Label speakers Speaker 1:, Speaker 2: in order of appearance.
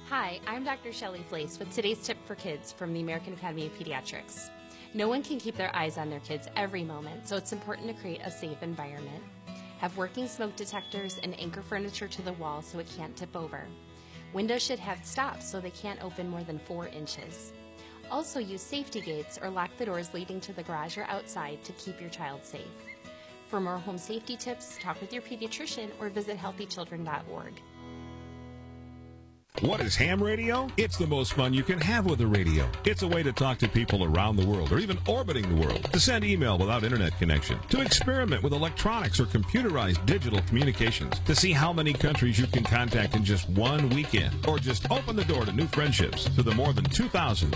Speaker 1: Hi, I'm Dr. Shelley Flace with today's tip for kids from the American Academy of Pediatrics. No one can keep their eyes on their kids every moment, so it's important to create a safe environment. Have working smoke detectors and anchor furniture to the wall so it can't tip over. Windows should have stops so they can't open more than 4 inches. Also use safety gates or lock the doors leading to the garage or outside to keep your child safe. For more home safety tips, talk with your pediatrician or visit healthychildren.org.
Speaker 2: What is ham radio? It's the most fun you can have with a radio. It's a way to talk to people around the world or even orbiting the world, to send email without internet connection, to experiment with electronics or computerized digital communications, to see how many countries you can contact in just one weekend, or just open the door to new friendships. To the more than 2,000